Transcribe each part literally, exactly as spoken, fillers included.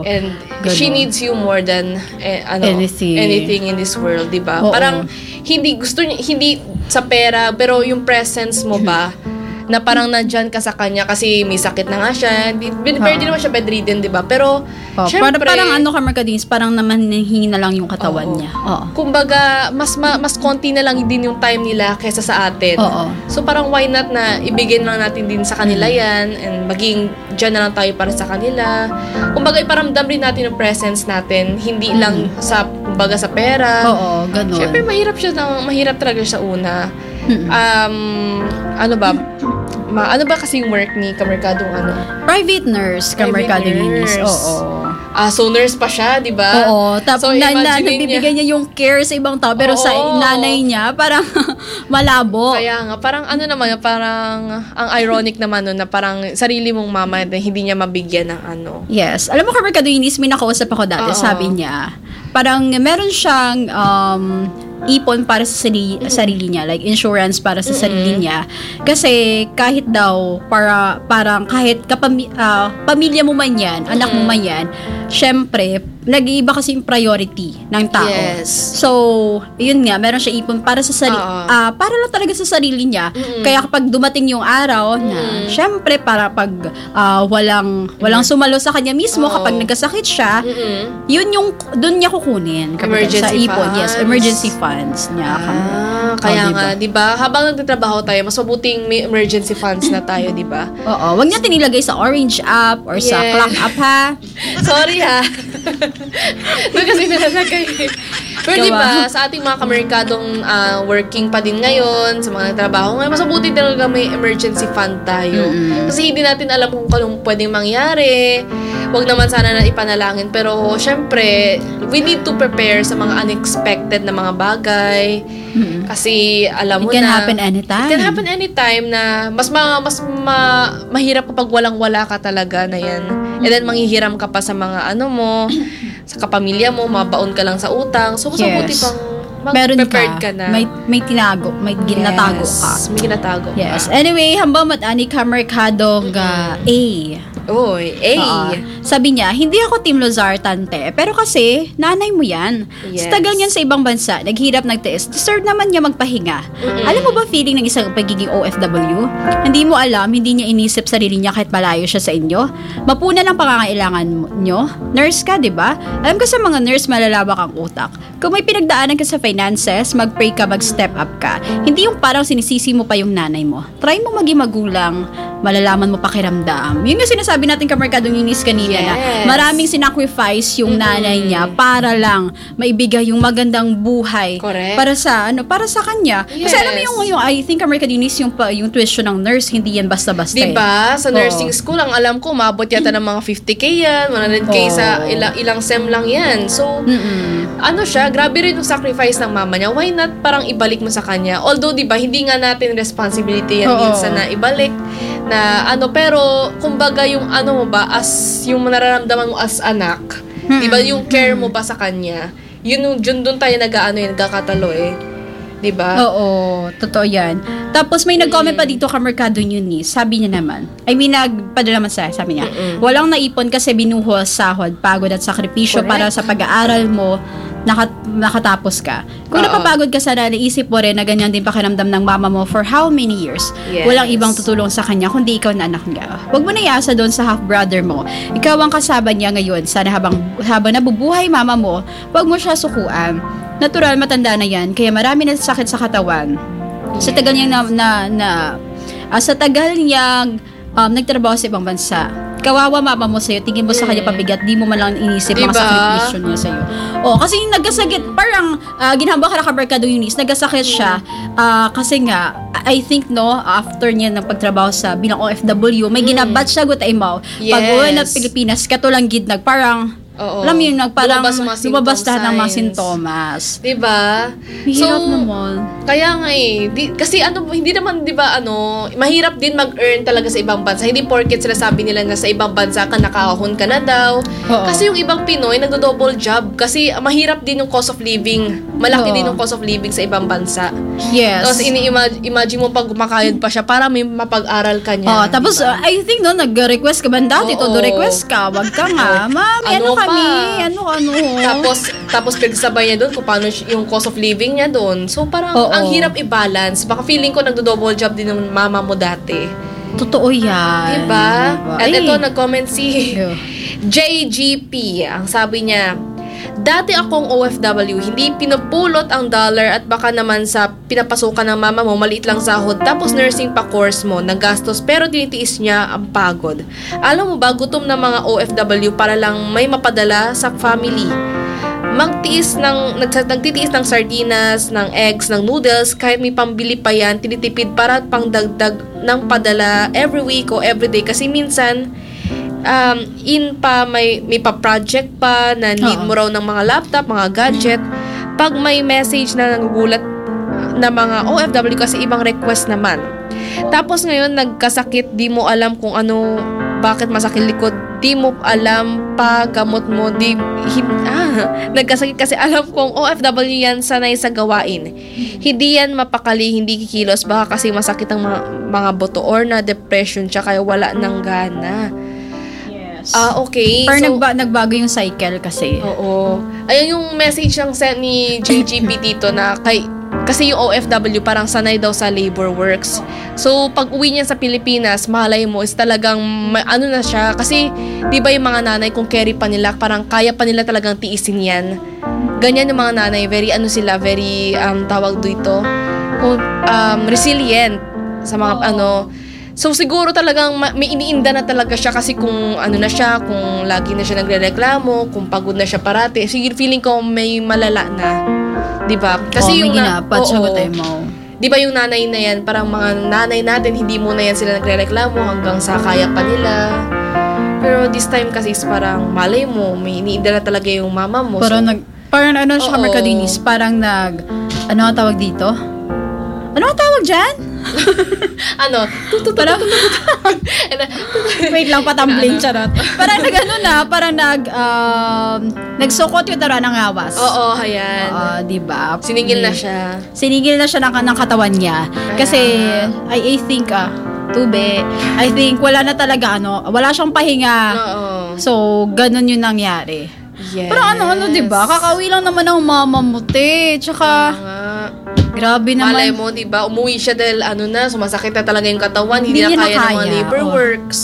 And ganun. she needs you more than eh, ano, anything. anything in this world, di ba? Oo. Parang hindi gusto niya, hindi sa pera, pero yung presence mo ba, na parang nandyan ka sa kanya kasi may sakit na nga siya. Di, pero Oo. di naman siya bedridden, di ba? Pero, Oh, syempre, parang, parang ano ka, Mercadines, parang naman hingi na lang yung katawan Oo. niya. Oo. kumbaga, mas ma, mas konti na lang din yung time nila kaysa sa atin. Oo. So parang why not na ibigay lang natin din sa kanila yan and maging dyan na lang tayo para sa kanila. Kumbaga, iparamdam rin natin yung presence natin, hindi Mm. lang sa, kumbaga, sa pera. Oo, ganun. Siyempre, mahirap siya, ng, mahirap talaga siya una. Mm-mm. Um, ano ba? Ma, ano ba kasi yung work ni Kamerkadong ano? Private nurse, ka Private Mercadines. nurse. Oo. Ah, so nurse pa siya, di ba? Oo, tapos So, na, na, imagine nagbibigay niya yung care sa ibang tao, pero sa Oo. nanay niya, parang malabo. Kaya nga, parang ano naman, parang ang ironic naman nun na parang sarili mong mama na hindi niya mabigyan ng ano. Yes. Alam mo, Kamerkaduinis, may nakausap ako dati, Oo. sabi niya, parang meron siyang um, ipon para sa sarili, sarili niya, like insurance para sa sarili niya. Kasi kahit daw, para, parang kahit kapami, ah, pamilya mo man yan, anak mo man yan, syempre, nag-iiba kasi yung priority ng tao. Yes. So, yun nga, meron siya ipon para sa sarili, Oo. ah para lang talaga sa sarili niya. Kaya kapag dumating yung araw na, syempre, para pag ah, walang, walang sumalo sa kanya mismo, Oo. kapag nagkasakit siya, Mm-mm. yun yung, dun niya kukunin. kapag Emergency sa ipon. funds. Yes, emergency funds niya. Ah, kaya Oh, nga, diba? di ba? Habang nagtatrabaho tayo, mas mabuting may emergency funds na tayo, di ba? Oo, wag niya tinilagay sa Orange app or sa Yes. Clock app, ha? Sorry ha. Doon kasi nilalagay. Pero Gawa. di ba, sa ating mga kamerkadong ah, working pa din ngayon, sa mga nagtrabaho ngayon, mas mabuti talaga may emergency fund tayo. Mm-mm. Kasi hindi natin alam kung anong pwedeng mangyari. Huwag naman sana na ipanalangin. Pero, syempre, we need to prepare sa mga unexpected na mga bagay. Mm-mm. Kasi, alam mo It can na... happen anytime. It can happen anytime na mas ma, mas ma, mahirap kapag walang-wala ka talaga na yan. And then, manghihiram ka pa sa mga ano mo, sa kapamilya mo, mabaon ka lang sa utang. So, mas Yes. mabuti pang Meron mag-prepared ka. ka na. May, may tinago. May ginatago Yes, ka. May ginatago Yes. ka. Anyway, hambang matani ka Mercado ga A. Uy, eh. Oo. Sabi niya, hindi ako Team Lozar, tante. Pero kasi, nanay mo yan. Yes. Sa tagal niyan sa ibang bansa, naghirap, nagtiis. Deserve naman niya magpahinga. Alam mo ba feeling ng isang pagiging O F W? Hindi mo alam, hindi niya inisip sarili niya kahit malayo siya sa inyo. Mapuna lang pangangailangan nyo. Nurse ka, di ba? Alam ko sa mga nurse, malalabak ang utak. Kung may pinagdaanan ka sa finances, mag-pray ka, mag-step up ka. Hindi yung parang sinisisi mo pa yung nanay mo. Try mo maging magulang, malalaman mo pakiramdam. Yun yung sinasabi natin ka Mercadong Yunis kanina na Yes. maraming sinacrifice yung nanay niya para lang maibigay yung magandang buhay Correct. para sa ano para sa kanya. Kasi Yes. alam mo yung, yung I think American Yunis yung pa- yung tuition ng nurse hindi yan basta-basta. eh. Diba? Sa nursing Oo. school, ang alam ko, maabot yata ng mga fifty K yan, one hundred K Oo. sa ilang, ilang sem lang yan. So, Mm-mm. ano siya, grabe rin yung sacrifice ng mama niya. Why not parang ibalik mo sa kanya? Although, di ba, hindi nga natin responsibility yan Oo. minsan na ibalik na ano, pero kumbaga yung ano mo ba, as yung nararamdaman mo as anak, di ba, yung care mo ba sa kanya, yun, yung- yun doon tayo nag-ano eh, nagkakatalo eh. Di ba? Oo, totoo yan. Tapos may nag-comment pa dito ka Mercado Yunis. Sabi niya naman, I mean, nagpadala naman sa, sabi niya, walang naipon kasi binuhos sahod, pagod at sakripisyo Correct. para sa pag-aaral mo, nakat nakatapos ka. Kung Oo. napapagod ka sana, naisip mo rin na ganyan din pakiramdam ng mama mo for how many years. Yes. Walang ibang tutulong sa kanya kundi ikaw na anak niya. Huwag mo na iasa doon sa half-brother mo. Ikaw ang kasama niya ngayon. Sana habang, habang nabubuhay mama mo, huwag mo siya sukuan. Natural, matanda na yan. Kaya marami na sakit sa katawan. Sa tagal niyang na, na, na ah, sa tagal niyang um, nagtrabaho sa ibang bansa. Kawawa mama mo sa'yo, tingin mo sa kanya pabigat, di mo man lang inisip mga Diba? sakripisyo niya sa'yo. O, kasi yung nagkasakit, parang uh, ginhamba ka na ka-Mercado Yunis, nagkasakit siya, ah, kasi nga, I think, no, after niya ng pagtrabaho sa bilang O F W, may ginabat siya gut imaw. Pag uwi na Yes. Pilipinas, katulang gid nag, parang, Oo. Alam mo yun, nag, parang Lumabas mga lumabas symptom lahat ng mga signs. sintomas. Diba? Mahirap naman. Kaya nga eh. Di, kasi ano, hindi naman, di ba, ano, mahirap din mag-earn talaga sa ibang bansa. Hindi porket sila sabi nila na sa ibang bansa ka, nakahon ka na daw. Oo. Kasi yung ibang Pinoy, nagdo-double job. Kasi mahirap din yung cost of living. Malaki Oo. din yung cost of living sa ibang bansa. Yes. Tapos ini-imagine mo pag kumakayod pa siya para may mapag-aral ka niya. Oh, tapos diba? uh, I think no, nag-request ka ba dati? Oo. Todo request ka. Wag ka nga. Mami, ano, Ano kami? pa? Ano, ano? Tapos, tapos pinagsabay niya doon kung paano si- yung cost of living niya doon. So, parang Oo. ang hirap i-balance. Baka feeling ko nagdo-double job din ng mama mo dati. Totoo yan. Diba? At Ay. ito, nag-comment si Yeah. J G P. Ang sabi niya, dati akong O F W, hindi pinupulot ang dollar at baka naman sa pinapasukan ng mama mo, maliit lang sahod. Tapos nursing pa course mo, nagastos, pero tinitiis niya ang pagod. Alam mo ba, gutom ng mga O F W para lang may mapadala sa family. Magtiis ng, nag- nagtitiis ng sardinas, ng eggs, ng noodles, kahit may pambili pa yan, tinitipid para pangdagdag ng padala every week o every day. Kasi minsan, um, in pa, may, may pa-project pa na need Oo. mo raw ng mga laptop, mga gadget. Pag may message na nagugulat na mga O F W kasi ibang request naman. Tapos ngayon, nagkasakit, di mo alam kung ano, bakit masakit likod, di mo alam pa, gamot mo, di, hin, ah, nagkasakit kasi alam kong O F W yan, sanay sa gawain. Hindi yan mapakali, hindi kikilos, baka kasi masakit ang mga, mga buto or na depression siya, kaya wala ng gana. Yes. Ah, okay. Pero So, nagba- nagbago yung cycle kasi. oo. Ayun yung message ng sent ni J G P dito na kay kasi yung O F W parang sanay daw sa labor works. So, pag uwi niya sa Pilipinas, malay mo is talagang may, ano na siya. Kasi, di ba yung mga nanay, kung carry pa nila, parang kaya pa nila talagang tiisin yan. Ganyan yung mga nanay, very ano sila, very, um, tawag dito, kung, um, resilient sa mga, Oo. ano, so, siguro talagang ma- may iniinda na talaga siya kasi kung ano na siya, kung lagi na siya nagrereklamo, kung pagod na siya parati. Siguro feeling ko may malala na. 'Di ba? Kasi oh, yung may na, ginapat, oo. sagot mo. 'Di ba yung nanay na yan, parang mga nanay natin, hindi muna yan sila nagrereklamo hanggang sa kaya pa nila. Pero this time kasi is parang malay mo, may iniinda na talaga yung mama mo. Parang so, nag parang ano siya, Oo. Mercadinis, parang nag ano ang tawag dito? Ano ang tawag diyan? ano? Parang wait lang, patambling, charot. Parang nag ano na, parang nag um, nagsukot yung tara ng awas. Oo, ayan. Ah, di ba? Siningil na siya. Sinigil na siya ng, ng katawan niya. Kasi, I, I think, ah, tube, I think, wala na talaga, ano, wala siyang pahinga. Oo. So, ganun yung nangyari. Yes. Pero ano, ano, di ba? Kakauwi lang naman ng mama mo, te. Tsaka, Nga. grabe Malay naman. mo, di ba? Umuwi siya dahil ano na, sumasakit na talaga yung katawan, hindi, Hindi na niya kaya, ng mga kaya, labor oo. works.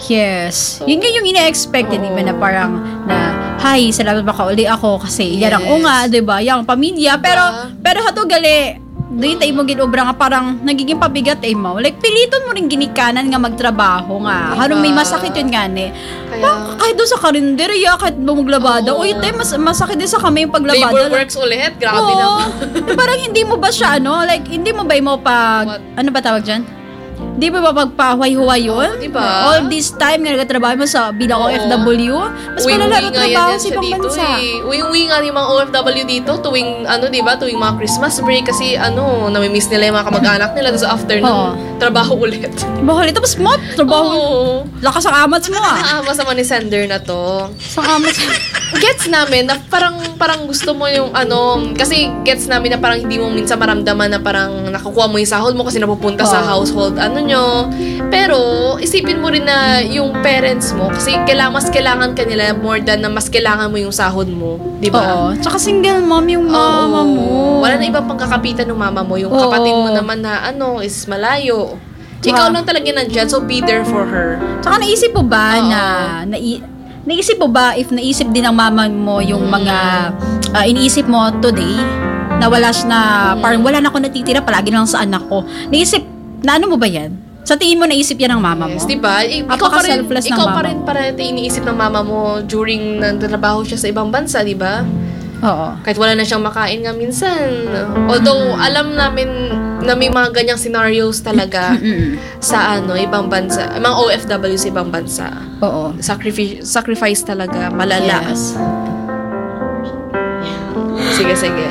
Yes. So, yun nga yung ina-expect, oo. di ba, na parang, na, hi, salamat makauli ako kasi Yes. yan ang unga, di ba? Yang pamilya. Pero, pero hato gali, doon tayo mo ginobra nga parang nagiging pabigat eh mo. Like, piliton mo rin ginikanan nga magtrabaho nga. Diba? Harong may masakit yun nga ni. Kaya, Kahit doon sa karinderya, kahit bumuglabada, Oo. uy, tayo, mas, masakit din sa kamay yung paglabada. labor works ulit, grabe Oo. naman. Parang hindi mo ba siya, ano, like, hindi mo ba mo pag, What? ano ba tawag dyan? Di ba ba pagpahuay-huway yun? Oo, diba? All this time nga nagtatrabaho mo sa bilang Oo. O F W, mas nga malala yan trabaho yan sa siya ibang dito bansa. eh. Uwi-uwi nga yung mga O F W dito tuwing, ano, di ba, tuwing mga Christmas break kasi, ano, namimiss nila yung mga kamag-anak nila. Tapos afternoon, Oo. trabaho ulit. Bahali, tapos mo, trabaho, Oo. lakas ang amats mo ah. Nakaawa sa ni Sender na to. Sa amats. Gets namin na parang parang gusto mo yung ano, kasi gets namin na parang hindi mo minsan maramdaman na parang nakukuha mo yung sahod mo kasi napupunta sa Oo. household ano nyo. Pero isipin mo rin na yung parents mo, kasi kailangan, mas kailangan ka nila more than na mas kailangan mo yung sahod mo. Di ba? Oo. Tsaka single mom yung mama Oo. mo. Wala na ibang pangkakapitan ng mama mo. Yung Oo. kapatid mo naman na ano is malayo. Tsaka- Ikaw lang talaga nandyan, so be there for her. Tsaka naisip mo ba Oo. na, nai, naisip mo ba if naisip din ng mama mo yung Mm. mga ah, iniisip mo today na wala siya na Mm. parang wala na ako natitira palagi lang sa anak ko. Naisip na ano mo ba yan? Sa tingin mo naisip yan ng mama mo? Yes, diba? I- ikaw pa rin, Apaka-selfless ng ikaw pa mama rin mo. parati iniisip ng mama mo during nagtrabaho siya sa ibang bansa, diba? Oo. Kahit wala na siyang makain nga minsan. Although, alam namin na may mga ganyang scenarios talaga sa ano, ibang bansa. Mga O F W sa ibang bansa. Oo. Sacrifice, sacrifice talaga. Malala. Yes. Sige, sige.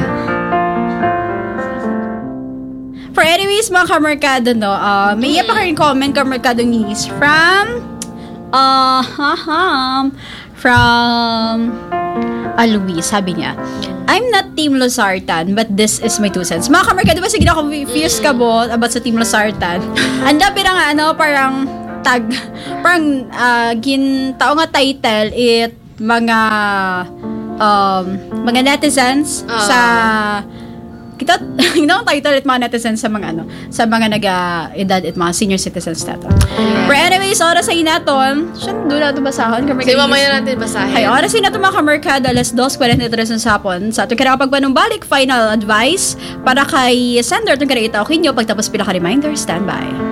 For anyways, mga kamerkado, no, uh, may iya pa kayong comment, kamerkado niece, from, uh, haham, from, ah, Luis, sabi niya, I'm not Team Losartan, but this is my two cents. Mga kamerkado, ba sige na confused ka bo about sa Team Losartan? Ang dabi na nga, ano, parang, tag, parang, uh, gin, tao nga title, it, mga, um, mga netizens, uh. sa, kita ginawang title at mga netizens sa mga ano sa mga naga-edad at mga senior citizens nato. Yes. But anyways, oras sa inaton, siya doon natin basahon. Sige, mamaya natin basahin. Ay, oras sa inaton mga kamerkada, alas dos forty-three ng sapon. Sa ating kinakapagpanumbalik, final advice para kay Sender itong karita o kinyo pagtapos pila ka reminder, standby.